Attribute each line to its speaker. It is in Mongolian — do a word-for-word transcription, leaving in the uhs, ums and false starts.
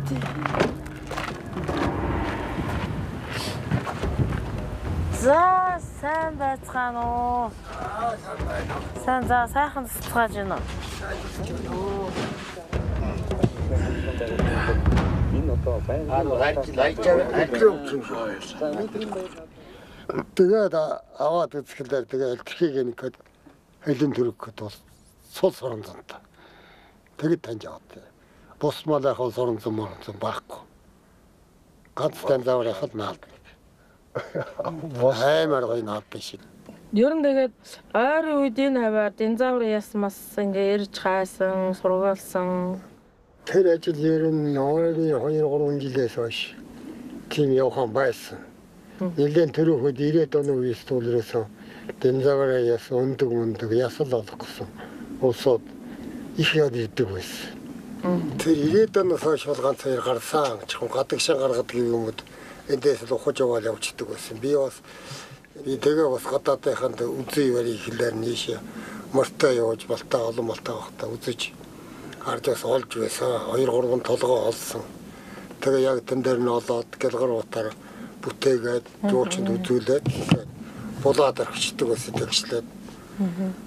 Speaker 1: За сайн байцгаана уу? Сайн за сайхан цэцгааж байна.
Speaker 2: Энэ одоо баян
Speaker 3: тэгээд аваад үзэхлээр тэгээд элтерхийг нэг хэлэн төрөхөд бол сул соронзонтой. Тэгэд таньж аваад. Бус мал яг соронзон моронзон байхгүй. Ганц тань заавар яхад наалд. Аймаар гоё наад биш.
Speaker 1: Ер нь тэгээд ойрын үед энэ хаваар динзавр ясмас ингээ ирж хайсан, сургаалсан.
Speaker 3: Тэр ажил ер нь ойрын хоёр гурван жилээс хойш тийм явхан байсан. Нэлээд төрөхөд ирээд оны үеэс тулрээсэн динзавраа яс өндөг өндөг ясал олох гэсэн улсууд их яд идэг байсан. Тэр ирээд оноос хойш бол ганц хоёр гарсан чихэн гадагшаа гаргадаг юмуд эндээс л ухаж яваал явчихдаг байсан. Би бас би тэгээ бас гадаадынханд үзий барь ихлээр нийш мортой явж балтаа олон малтаа багтаа үзэж харж бас олж байсан. Хоёр гурван толгоо олсон. Тэгээ яг тэн дээр нь олоод гэлгар утаар бүтээгээд жуулчинд үзүүлээд булаад орхичдаг байсан тэгшлээд.